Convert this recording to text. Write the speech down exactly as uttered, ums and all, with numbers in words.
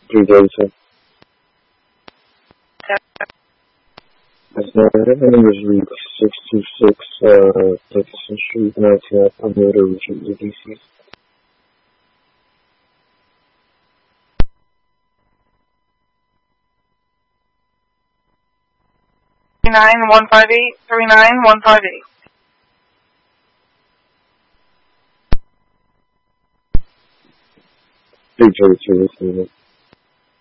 three thirty-two. That's not it. My name is Reed, six two six, uh, Dickinson Street, nineteen, I'm here to reach the D C. three nine one five eight, three nine one five eight. three thirty-two, this minute.